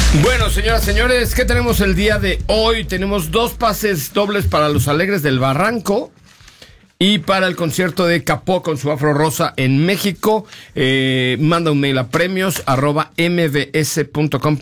Bueno, señoras, señores, ¿qué tenemos el día de hoy? Tenemos 2 pases dobles para los Alegres del Barranco y para el concierto de Capó con su Afro Rosa en México. Manda un mail a premios@mbs.com,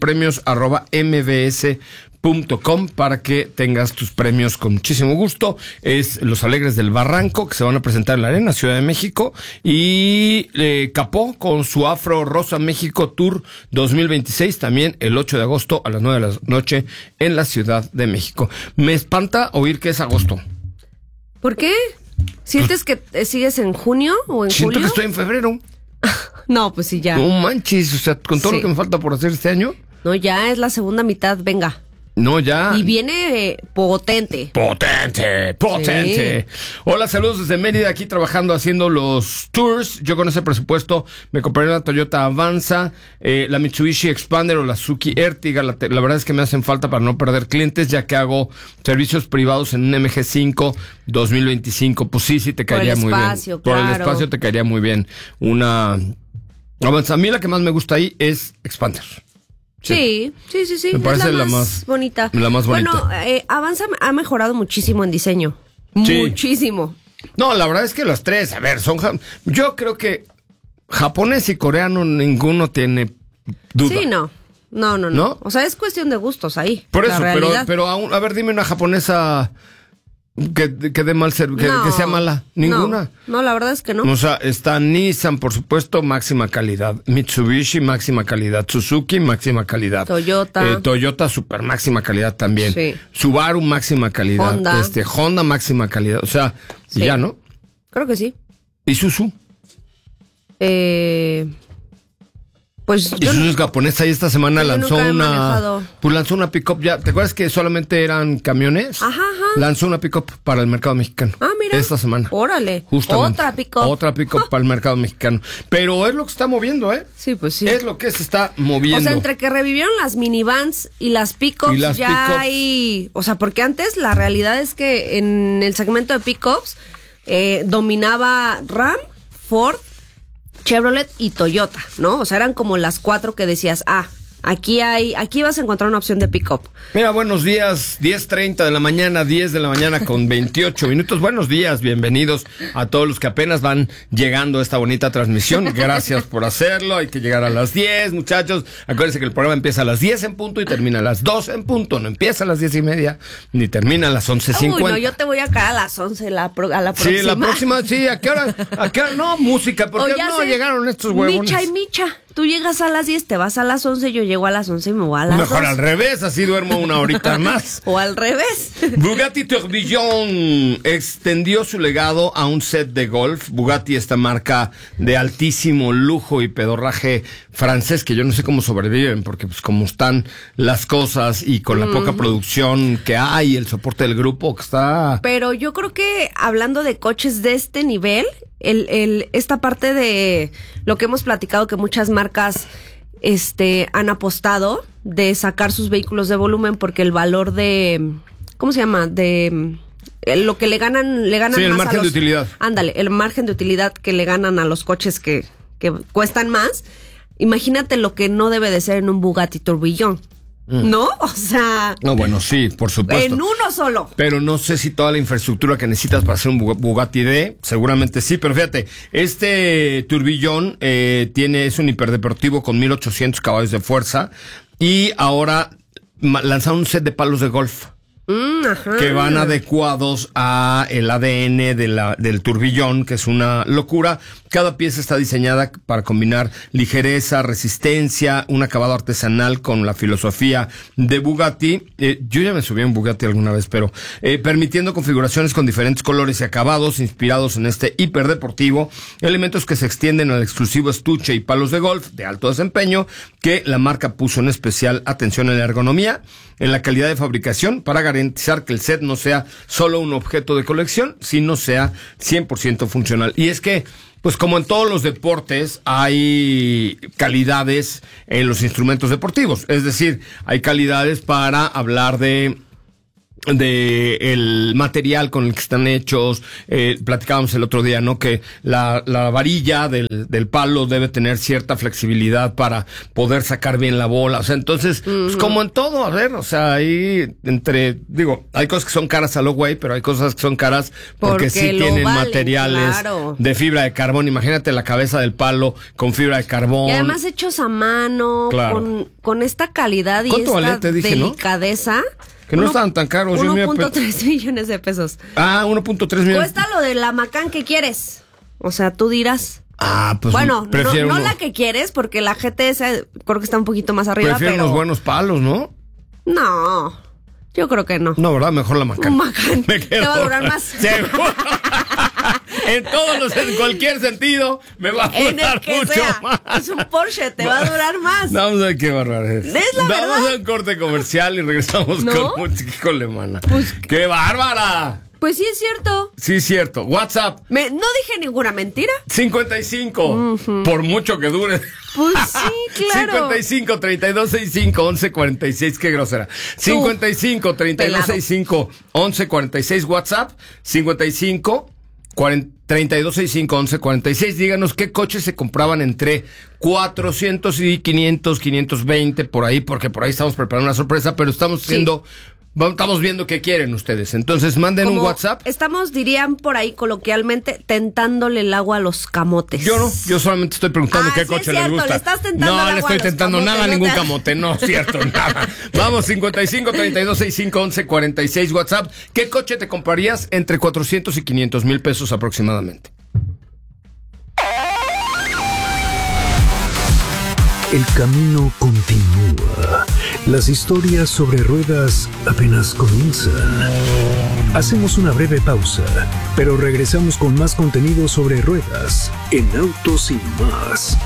premios@mbs.com para que tengas tus premios con muchísimo gusto. Es Los Alegres del Barranco, que se van a presentar en la Arena, Ciudad de México, y Capó con su Afro Rosa México Tour 2026, también el 8 de agosto a las 9 de la noche en la Ciudad de México. Me espanta oír que es agosto. ¿Por qué? ¿Sientes que sigues en junio o en Siento julio? que estoy en febrero. No, pues sí, ya. No manches, o sea, con todo Sí. lo que me falta por hacer este año. No, ya es la segunda mitad, venga. No, ya. Y viene potente. Potente. Sí. Hola, saludos desde Mérida, aquí trabajando haciendo los tours. Yo con ese presupuesto me compraré una Toyota Avanza, la Mitsubishi Expander o la Suzuki Ertiga. La verdad es que me hacen falta para no perder clientes, ya que hago servicios privados en un MG5 2025. Pues sí, te caería muy bien. Espacio, Por el claro. espacio te caería muy bien. Una Avanza. A mí la que más me gusta ahí es Expander. Sí. Me parece es la la más más bonita. la más bonita. Bueno, Avanza ha mejorado muchísimo en diseño. Sí. Muchísimo. No, la verdad es que los tres, a ver, yo creo que japonés y coreano ninguno tiene duda. Sí, no. ¿No? O sea, es cuestión de gustos ahí. Por la eso, realidad. pero aún, a ver, dime una japonesa que dé mal que sea mala. Ninguna. No, la verdad es que no. O sea, está Nissan, por supuesto, máxima calidad. Mitsubishi, máxima calidad. Suzuki, máxima calidad. Toyota. Toyota, super máxima calidad también. Sí. Subaru, máxima calidad. Honda. Honda, máxima calidad. O sea, Sí. ya, ¿no? Creo que sí. Isuzu. Pues yo Isuzu es japonesa y esta semana Yo lanzó nunca he una manejado. pick-up ya. ¿Te acuerdas que solamente eran camiones? Ajá. Lanzó una pick-up para el mercado mexicano. Ah, mira. Esta semana. Órale. Justamente. Otra pick-up. Para el mercado mexicano. Pero es lo que está moviendo, ¿eh? Sí, pues sí. Es lo que se está moviendo. O sea, entre que revivieron las minivans y las pickups, Y las ya pickups. hay... O sea, porque antes la realidad es que en el segmento de pickups dominaba Ram, Ford, Chevrolet y Toyota, ¿no? O sea, eran como las 4 que decías, aquí vas a encontrar una opción de pickup. Mira, buenos días, 10:30 de la mañana, 10 de la mañana con 28 minutos. Buenos días, bienvenidos a todos los que apenas van llegando a esta bonita transmisión. Gracias por hacerlo, hay que llegar a las 10, muchachos. Acuérdense que el programa empieza a las 10 en punto y termina a las 2 en punto. No empieza a las 10:30, ni termina a las 11:50. Uy, no, yo te voy a caer a las 11 a la próxima. Sí, la próxima, sí, ¿a qué hora? No, música, porque O ya no sé, llegaron estos huevones. Micha y Micha. Tú llegas a las 10, te vas a las 11, yo llego a las 11 y me voy a las Mejor 2. al revés, así duermo una horita más. O al revés. Bugatti Tourbillon extendió su legado a un set de golf. Bugatti, esta marca de altísimo lujo y pedorraje francés, que yo no sé cómo sobreviven, porque pues como están las cosas y con la poca producción que hay, el soporte del grupo que está... Pero yo creo que hablando de coches de este nivel, esta parte de lo que hemos platicado que muchas marcas han apostado de sacar sus vehículos de volumen porque el valor de ¿cómo se llama? De lo que le ganan Sí, el más margen de utilidad. Ándale, el margen de utilidad que le ganan a los coches que cuestan más. Imagínate lo que no debe de ser en un Bugatti Tourbillon. ¿No? O sea, No, bueno, sí, por supuesto. en uno solo. Pero no sé si toda la infraestructura que necesitas para hacer un Bugatti D, seguramente sí, pero fíjate, este Tourbillon es un hiperdeportivo con 1800 caballos de fuerza y ahora lanzaron un set de palos de golf que van adecuados a el ADN del Tourbillon, que es una locura. Cada pieza está diseñada para combinar ligereza, resistencia, un acabado artesanal con la filosofía de Bugatti. Yo ya me subí a un Bugatti alguna vez, pero permitiendo configuraciones con diferentes colores y acabados inspirados en este hiperdeportivo, elementos que se extienden al exclusivo estuche y palos de golf de alto desempeño, que la marca puso en especial atención en la ergonomía, en la calidad de fabricación, para garantizar que el set no sea solo un objeto de colección, sino sea 100% funcional. Y es que, pues como en todos los deportes, hay calidades en los instrumentos deportivos. Es decir, hay calidades para hablar de el material con el que están hechos. Platicábamos el otro día, ¿no? Que la varilla del palo debe tener cierta flexibilidad para poder sacar bien la bola. O sea, entonces, pues como en todo, a ver, o sea, ahí hay cosas que son caras a lo güey, pero hay cosas que son caras porque sí tienen materiales de fibra de carbón. Imagínate la cabeza del palo con fibra de carbón. Y además hechos a mano, con esta calidad y esta delicadeza. ¿No? Que no estaban tan caros. 1.3 millones de pesos. 1.3 millones. Cuesta lo de la Macán que quieres. O sea, tú dirás. Pues bueno, no la que quieres, porque la GTS creo que está un poquito más arriba. Prefiero unos buenos palos, ¿no? No, yo creo que no. No, ¿verdad? Mejor la Macán. Macán. Te va a durar más. Seguro. En cualquier sentido, me va a durar mucho más. Es un Porsche, te va a durar más. Vamos a ver qué barbaridad. Es la verdad. Vamos a un corte comercial y regresamos con música alemana. Pues, ¡qué bárbara! Pues sí es cierto. Sí es cierto. WhatsApp. No dije ninguna mentira. 55. Por mucho que dure. Pues sí, claro. 55 32 65 11 46. Qué grosera. 55 32 65 11 46. WhatsApp. 55 32 65 11 46. Díganos qué coches se compraban entre 400 y 500, 520 por ahí, porque por ahí estamos preparando una sorpresa, pero estamos viendo qué quieren ustedes. Entonces manden un WhatsApp. Estamos, dirían por ahí coloquialmente, tentándole el agua a los camotes. Yo solamente estoy preguntando qué coche les gusta. ¿Le estás tentando no le estoy tentando nada a ningún camote, no es cierto, nada. Vamos, 55 32 65 11 46 WhatsApp. ¿Qué coche te comprarías entre 400 y 500 mil pesos aproximadamente? El camino continúa. Las historias sobre ruedas apenas comienzan. Hacemos una breve pausa, pero regresamos con más contenido sobre ruedas en Autos y Más.